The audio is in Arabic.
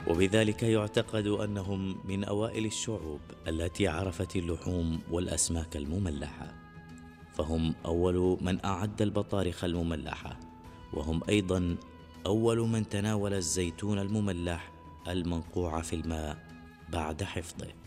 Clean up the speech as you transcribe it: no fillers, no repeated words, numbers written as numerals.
وبذلك يعتقد أنهم من أوائل الشعوب التي عرفت اللحوم والأسماك المملحة، فهم أول من أعد البطارخ المملحة، وهم أيضا أول من تناول الزيتون المملح المنقوع في الماء بعد حفظه.